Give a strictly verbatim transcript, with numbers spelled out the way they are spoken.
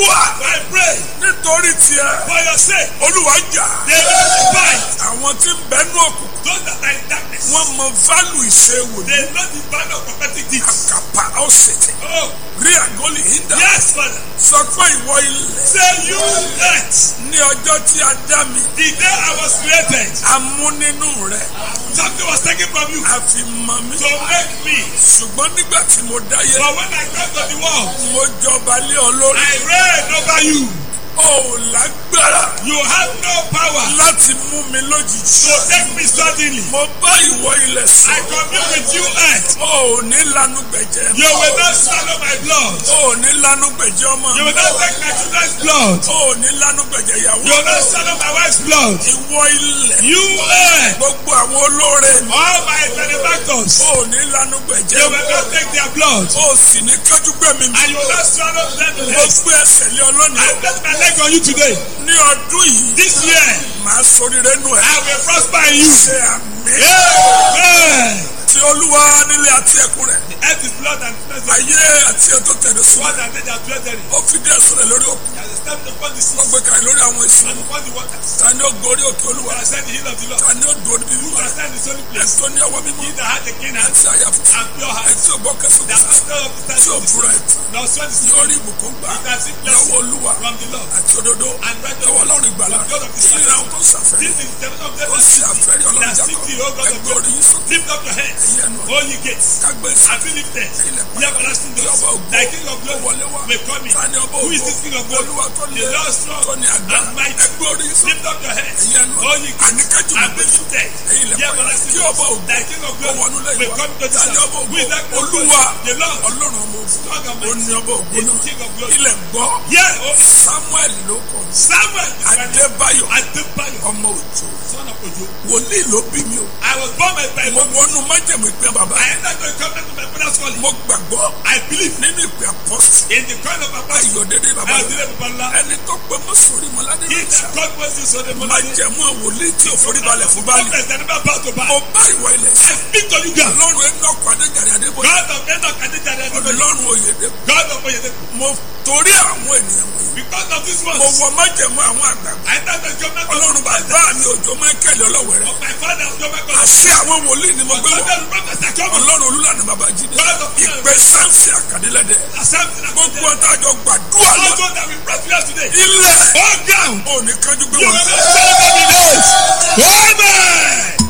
gbàdúrà. I pray. Nítorí tiẹ̀. For your sake. Olúwa jà. They will fight. Àwọn tí ń bẹnu òkùnkùn. Those that are in darkness. Wọ́n mọ value ìṣe wòlíì. They know the value of prophetic deeds. Àkàpà ọ̀sẹ̀tẹ̀. Oh. Rí àgọ́lì hinda. Yes, Father. Sọ pé ìwọ ilẹ̀. Say you earth. Ní ọjọ́ tí a dá mi. The day I was created. A mú nínú rẹ̀. Something was taken from you. A fi mọ mi. To make me. Ṣùgbọ́n nígbà tí mo dáyé. But when I got to the world. Mo jọba lé ọ lórí. I reign over you. O lágbára. You have no power. Láti mú mi lójijì. To take me suddenly. Mo bá ìwọ ilẹ̀ sọ. I commune with you earth. O ò ní lanu gbẹ̀jẹ̀. You will not swallow my blood. O ò ní lanu gbẹ̀jẹ̀ ọmọ. You will not take my children's blood. O ò ní lanu gbẹ̀jẹ̀ ìyàwó. You will not swallow my wife's blood. Ìwọ ilẹ̀. You earth. Gbogbo àwọn olóore mi. All my benefactors. O ò ní lanu gbẹ̀jẹ̀. You will not take their blood. O sì ní kájú gbẹ̀mí mi. And you will not swallow them to Mo hate. gbé ẹsẹ̀ lé ọlọ́ni. I place my leg on you today. Ní ọdún yìí. This year. Màá ṣoríire nù ẹ. I will prosper in you. Ṣé àmì. Amen. Ti Olúwa nílé àti ẹ̀kún rẹ̀. The earth is blood and flesh. Ayé àti ètò tẹ̀lé sùn. What are they that dwell therein? Ó fi díẹ̀ sọ̀rọ̀ lórí òkú. He has established upon the Ó seas gbé kalẹ̀ lórí àwọn èso. and upon the waters. Ta ni ó gorí òkè Olúwa? He has said the hill of the Lord. Ta ni ó dùn níbi Who wíwá? has stand in the holy place? Ẹ̀tọ́ ní ọwọ́ mímọ́. He that had the clean hands Àti àyà funfun. and pure heart. Ẹ̀tí ò gbọ́ kẹsàn-án That kẹsàn-án. has not of the Tí ò time. búra ẹ̀tàn. Nor sweat the sea. Lórí ìbùkún gbà. He that seek Lọ́wọ́ blessing Olúwa. from the Lord. Àti òdodo. And righteousness. Lọ́wọ́ Ọlọ́run ìgbàlà. From God of the Ìlera àwọn tó ń ṣàfẹ́rí. This is the of them Ó that sì seek àfẹ́rí thee. Ọlọ́run That seek Jákọ́bù. thee, O God of Ẹgbẹ́ orí Jacob. yín sókè. Lift up your heads, Ẹ̀yin ẹnu O ye gates, Kágbésí. and be lifted. Ye everlasting doors. Thy King of glory may come in. Ta ni ọba Who is ògo? this King of glory? Olúwa tó The lé. Lord strong Tó ní agbára. and mighty. Ẹgbẹ́ orí yín sókè. Lift up your heads, Ẹ̀yin ẹnu O ye gates, Àníkájú and be lifted. Ẹ̀yin Ye lẹ́kọ̀ọ́. everlasting Kí doors. ọba ògo. Thy King of Ó wọnú glory lẹ́yìn may wa. come to Ta ni the ọba Who is that ògo? King of glory? Olúwa. The Lord Ọlọ́run ọmọ ògo. strong and Ó ní mighty. ọba ògo Is náà. the King of glory. Ilẹ̀ gbọ́. Yeah, oh, Samuel ló kọ̀. Samuel is my name. Adébáyọ̀. Adebayo, Ọmọ òjò. son of Ojo. Wòlíì ló bí mi o. I was born by by Mo wọnú májèmú ìpè bàbá. I entered the covenant of my father's calling. Mo gbàgbọ́. I believe Nínú ìpè àpọ́sì. in the calling of my father. Ayọ̀dédé bàbá. I was the Babala. Ẹni tó pé mọ́sọ̀rí mọ́ládé He ló that ṣá. God was his son. Májẹ̀mú wòlíì tí ò forí balẹ̀ fún báyìí. Prophets that never bow to bow. Mo bá ìwọ ilẹ̀ I sí. speak to you guys. Ọlọ́run ẹni ọkọ̀ Adéjàre Adébóyè. God of Enoch and Adéjàre. Ọlọ́run Oyèdè. God of Oyèdè. Mo torí àwọn ènìyàn wọ̀nyí. Because of this Mo one, wọ májẹ̀mú àwọn àgbàgbà. I entered the covenant of Ọlọ́run bàbá mi òjò Michael Ọlọ́wẹ̀rẹ̀. of my father. Of my God. Àṣẹ àwọn wòlíì ni mo gbé God wọ̀. of the prophets that come. Ọlọ́run Olúlànà bàbá Jídé. God of Ìpè sáǹsì àkàdélẹ́dẹ̀. Something that Gbogbo ọ̀tá àjọ gbàdúrà lọ. also that we brought you here today. Ilẹ̀ All ground. ò ní kájú gbé You wọn. will not celebrate the days. Amen.